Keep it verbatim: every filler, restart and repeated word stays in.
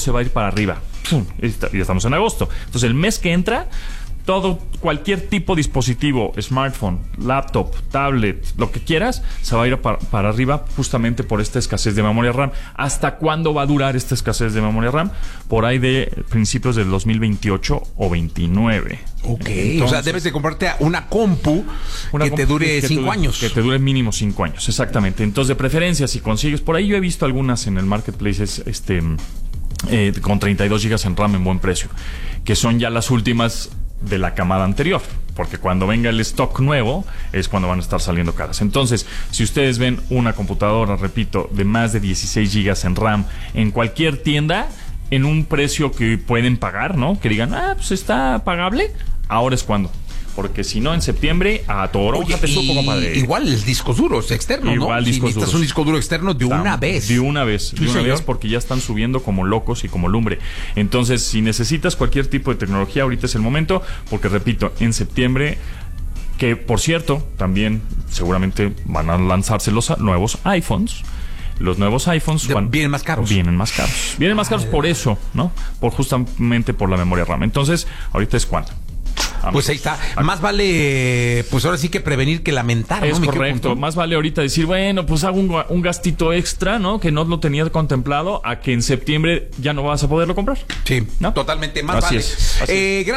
se va a ir para arriba. ¡Pum! Y ya estamos en agosto. Entonces, el mes que entra, todo, cualquier tipo de dispositivo, smartphone, laptop, tablet, lo que quieras, se va a ir para, para arriba justamente por esta escasez de memoria RAM. ¿Hasta cuándo va a durar esta escasez de memoria RAM? Por ahí de principios del dos mil veintiocho o veintinueve. Ok, entonces, o sea, debes de comprarte una compu una que compu te dure que cinco te, años. Que te dure mínimo cinco años, exactamente. Entonces, de preferencia, si consigues, por ahí yo he visto algunas en el marketplace, este, eh, con treinta y dos gigas en RAM en buen precio, que son ya las últimas de la camada anterior, porque cuando venga el stock nuevo es cuando van a estar saliendo caras. Entonces, si ustedes ven una computadora, repito, de más de dieciséis gigas en RAM en cualquier tienda, en un precio que pueden pagar, ¿no? Que digan, ah, pues está pagable, ahora es cuando. Porque si no, en septiembre, a toro, Oye, te supo, compadre. Igual el disco duro es externo, igual ¿no? Discos si necesitas duros. un disco duro externo de Está, una vez. De una vez, de sí, una señor. vez, porque ya están subiendo como locos y como lumbre. Entonces, si necesitas cualquier tipo de tecnología, ahorita es el momento, porque repito, en septiembre, que por cierto, también seguramente van a lanzarse los nuevos iPhones. Los nuevos iPhones de, van, vienen más caros. Vienen más caros. Vienen más caros Ay. por eso, ¿no? Por justamente por la memoria RAM. Entonces, ahorita es cuando. Pues ahí está. Más vale, pues ahora sí que prevenir que lamentar, ¿no? Es correcto. Más vale ahorita decir, bueno, pues hago un, un gastito extra, ¿no? Que no lo tenía contemplado, a que en septiembre ya no vas a poderlo comprar. Sí, ¿no? totalmente. Más Así vale. Es, así eh, es. Gracias.